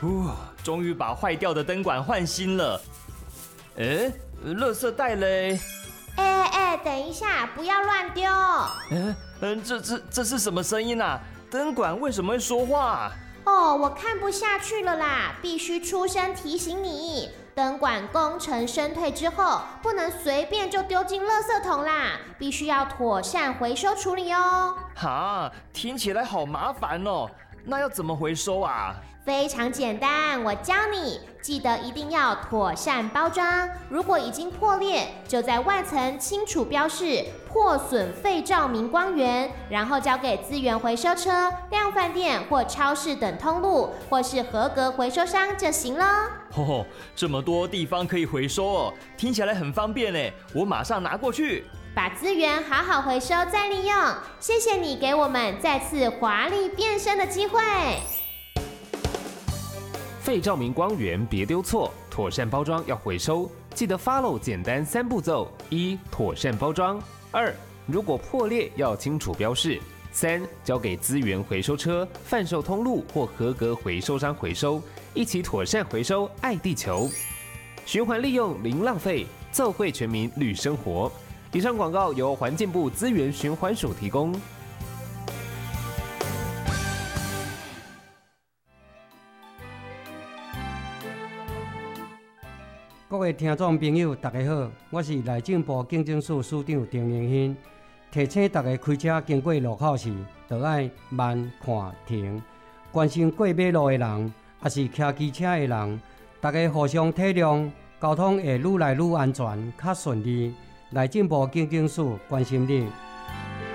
终于把坏掉的灯管换新了。垃圾袋嘞？ 等一下，不要乱丢。 这是什么声音啊？灯管为什么会说话？ 我看不下去了啦，必须出声提醒你，灯管功成身退之后，不能随便就丢进垃圾桶啦，必须要妥善回收处理哦。 听起来好麻烦哦，那要怎么回收啊？ 非常简单，我教你，记得一定要妥善包装。如果已经破裂，就在外层清楚标示破损废照明光源，然后交给资源回收车、量贩店或超市等通路，或是合格回收商就行了。 这么多地方可以回收哦，听起来很方便耶，我马上拿过去。 把资源好好回收再利用，谢谢你给我们再次华丽变身的机会。 废照明光源别丢错，妥善包装要回收，记得 follow 简单3步骤：1. 妥善包装；2. 如果破裂要清楚标示；3. 交给资源回收车、贩售通路或合格回收商回收，一起妥善回收，爱地球，循环利用零浪费，奏会全民绿生活。以上广告由环境部资源循环署提供。 各位听众朋友，大家好，我是内政部警政署署长丁荣兴。提醒大家开车经过路口时，就要慢看停，关心过马路的人，也是骑机车的人，大家互相体谅，交通会愈来愈安全，较顺利。内政部警政署关心你。